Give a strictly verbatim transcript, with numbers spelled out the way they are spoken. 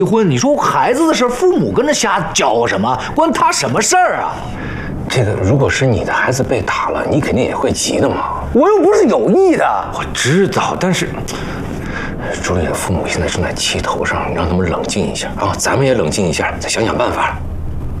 离婚，你说孩子的事，父母跟着瞎搅和什么？关他什么事儿啊？ 这个如果是你的孩子被打了，你肯定也会急的嘛。 我又不是有意的。 我知道，但是朱丽的父母现在正在气头上，让他们冷静一下啊，咱们也冷静一下，再想想办法。